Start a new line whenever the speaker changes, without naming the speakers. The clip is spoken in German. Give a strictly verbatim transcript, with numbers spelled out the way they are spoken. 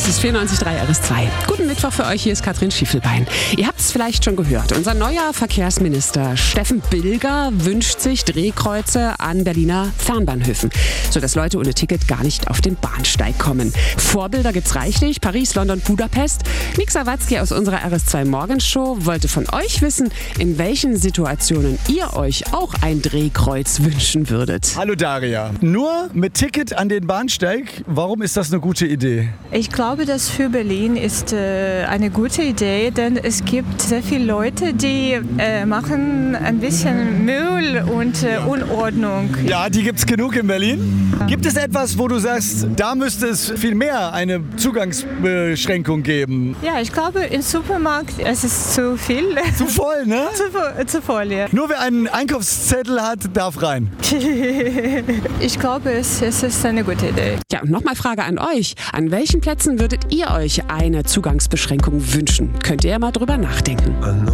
ist vierundneunzig Komma drei R S zwei. Guten Mittwoch für euch, hier ist Katrin Schiefelbein. Ihr habt es vielleicht schon gehört. Unser neuer Verkehrsminister Steffen Bilger wünscht sich Drehkreuze an Berliner Fernbahnhöfen, sodass Leute ohne Ticket gar nicht auf den Bahnsteig kommen. Vorbilder gibt's reichlich. Paris, London, Budapest. Nick Sawatzki aus unserer R S zwei Morgenshow wollte von euch wissen, in welchen Situationen ihr euch auch ein Drehkreuz wünschen würdet.
Hallo Daria. Nur mit Ticket an den Bahnsteig, warum ist das eine gute Idee?
Ich glaube, das für Berlin ist äh, eine gute Idee, denn es gibt sehr viele Leute, die äh, machen ein bisschen Müll und äh, Unordnung.
Ja, die gibt's genug in Berlin. Gibt es etwas, wo du sagst, da müsste es viel mehr eine Zugangsbeschränkung geben?
Ja, ich glaube, im Supermarkt es ist zu viel.
Zu voll, ne?
zu, zu voll, ja.
Nur wer einen Einkaufszettel hat, darf rein.
Ich glaube, es, es ist eine gute Idee.
Ja, und nochmal Frage an euch. An welchen Plätzen würdet ihr euch eine Zugangsbeschränkung wünschen? Könnt ihr ja mal drüber nachdenken.